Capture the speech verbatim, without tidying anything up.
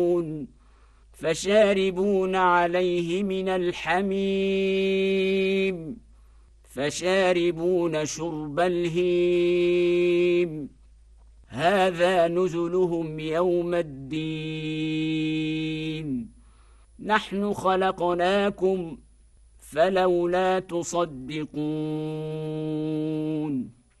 فشاربون عليه من الحميم فشاربون شرب الهيم هذا نزلهم يوم الدين نحن خلقناكم فلولا تصدقون